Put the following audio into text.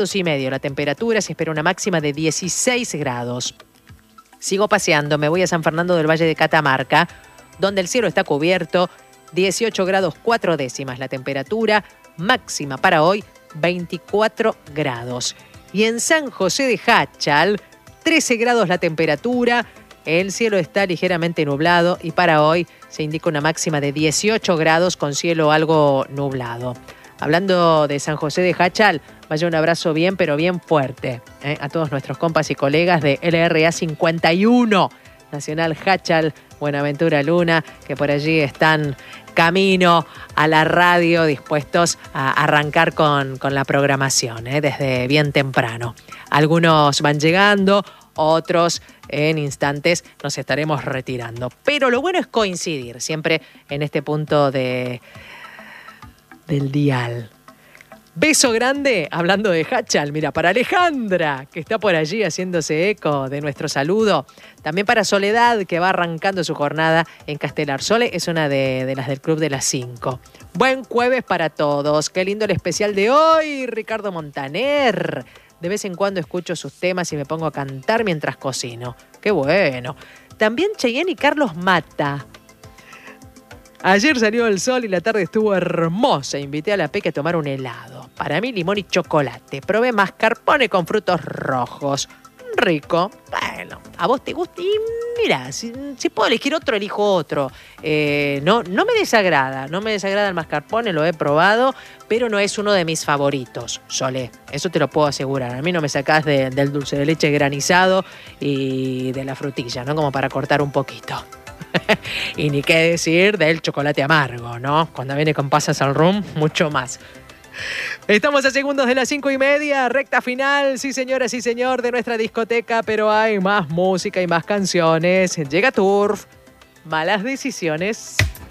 2,5 la temperatura, se espera una máxima de 16 grados. Sigo paseando, me voy a San Fernando del Valle de Catamarca, donde el cielo está cubierto, 18 grados 4 décimas la temperatura, máxima para hoy 24 grados. Y en San José de Jáchal, 13 grados la temperatura, el cielo está ligeramente nublado y para hoy se indica una máxima de 18 grados con cielo algo nublado. Hablando de San José de Jáchal, vaya un abrazo bien, pero bien fuerte a todos nuestros compas y colegas de LRA 51, Nacional Jáchal, Buenaventura Luna, que por allí están camino a la radio, dispuestos a arrancar con la programación desde bien temprano. Algunos van llegando, otros en instantes nos estaremos retirando. Pero lo bueno es coincidir siempre en este punto del dial. Beso grande, hablando de Jáchal, mira, para Alejandra, que está por allí haciéndose eco de nuestro saludo. También para Soledad, que va arrancando su jornada en Castelar. Sole es una de las del Club de las 5. Buen jueves para todos. Qué lindo el especial de hoy, Ricardo Montaner. De vez en cuando escucho sus temas y me pongo a cantar mientras cocino. ¡Qué bueno! También Cheyenne y Carlos Mata. Ayer salió el sol y la tarde estuvo hermosa. Invité a la Peque a tomar un helado. Para mí, limón y chocolate. Probé mascarpone con frutos rojos. Rico. Bueno, a vos te gusta. Y mira, si puedo elegir otro, elijo otro. No me desagrada. No me desagrada el mascarpone, lo he probado, pero no es uno de mis favoritos, Solé. Eso te lo puedo asegurar. A mí no me sacás del dulce de leche granizado y de la frutilla, ¿no? Como para cortar un poquito. Y ni qué decir del chocolate amargo, ¿no? Cuando viene con pasas al rum, mucho más. Estamos a segundos de las 5:30, recta final, sí señora, sí señor, de nuestra discoteca, pero hay más música y más canciones. Llega Turf, malas decisiones.